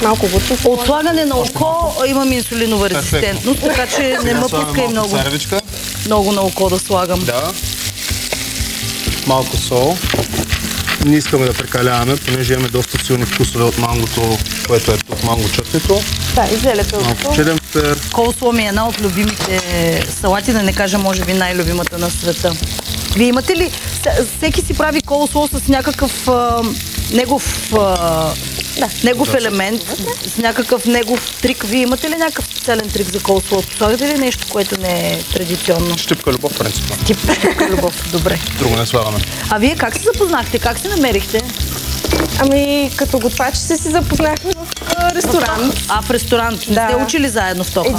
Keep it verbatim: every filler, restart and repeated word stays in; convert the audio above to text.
Малко бутов. От слагане на око имам инсулинова резистентност, така че не ме пускай много. Царевичка. Много на око да слагам. Да. Малко сол. Не искаме да прекаляваме, понеже имаме доста силни вкусове от мангото, което е тук манго чътнето. Да, и зелето. Малко черен пепер. Колсло ми е една от любимите салати, да не кажа може би най-любимата на света. Вие имате ли... Всеки си прави колсло с някакъв а, негов, а, да, негов елемент, с някакъв негов трик. Вие имате ли някакъв специален трик за колслото? Слагате ли нещо, което не е традиционно? Щипка любов, принципно. Щипка любов, добре. Друго не слагаме. А вие как се запознахте? Как се намерихте? Ами, като готвачи се си запознахме в а, ресторант. А, в ресторант. Да. Сте учили заедно в Тоха?